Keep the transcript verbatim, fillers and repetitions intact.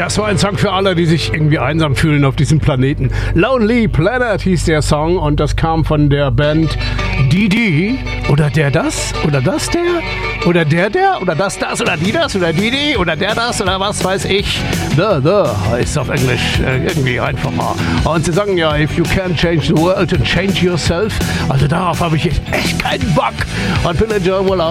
Das war ein Song für alle, die sich irgendwie einsam fühlen auf diesem Planeten. Lonely Planet hieß der Song und das kam von der Band Didi. Oder der das? Oder das der? Oder der der? Oder das das? Oder die das? Oder die die? Oder der das? Oder was weiß ich? The, the heißt auf Englisch äh, irgendwie einfacher. Und sie sagen ja, if you can't change the world, change yourself. Also darauf habe ich echt keinen Bock. Und Pillager will